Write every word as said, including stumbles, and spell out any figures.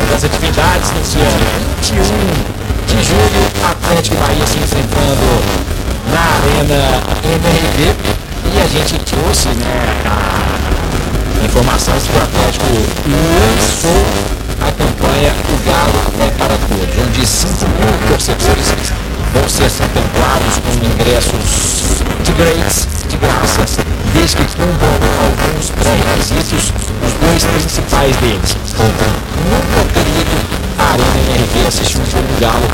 das atividades no dia vinte e um de julho, Atlético e Bahia se enfrentando na Arena M R V. E a gente trouxe, né, a informação de que o Atlético lançou a campanha O Galo é para Todos, onde cinco mil torcedores vão ser contemplados com ingressos de grátis, de graça, desde que cumpram alguns pré-requisitos, os dois principais deles. Nunca teria ido à Arena M R V assistir um jogo do Galo